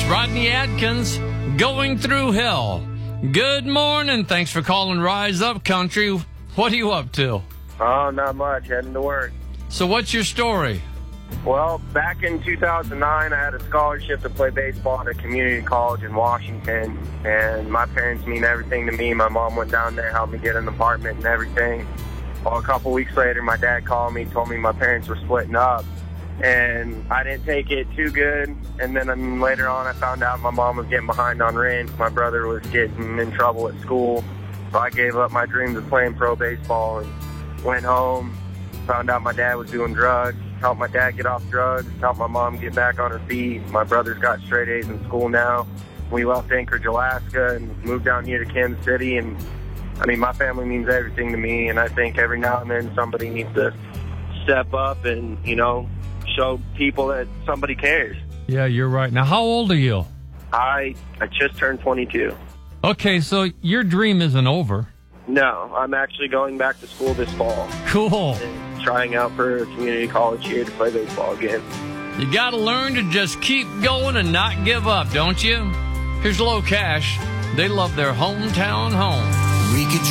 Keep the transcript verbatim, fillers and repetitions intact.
Rodney Adkins, Going Through Hell. Good morning. Thanks for calling Rise Up Country. What are you up to? Oh, not much. Heading to work. So what's your story? Well, back in two thousand nine, I had a scholarship to play baseball at a community college in Washington, and my parents mean everything to me. My mom went down there, helped me get an apartment and everything. Well, a couple weeks later, my dad called me, told me my parents were splitting up, and I didn't take it too good. And then um, later on, I found out my mom was getting behind on rent. My brother was getting in trouble at school, so I gave up my dreams of playing pro baseball and went home. Found out my dad was doing drugs, helped my dad get off drugs, helped my mom get back on her feet. My brother's got straight A's in school now. We left Anchorage, Alaska, and moved down here to Kansas City. And, I mean, my family means everything to me, and I think every now and then somebody needs to step up and, you know, show people that somebody cares. Yeah, you're right. Now, how old are you? I I just turned twenty-two. Okay, so your dream isn't over. No, I'm actually going back to school this fall. Cool. And trying out for a community college here to play baseball again. You got to learn to just keep going and not give up, don't you? Here's Low Cash. They love their hometown home. We could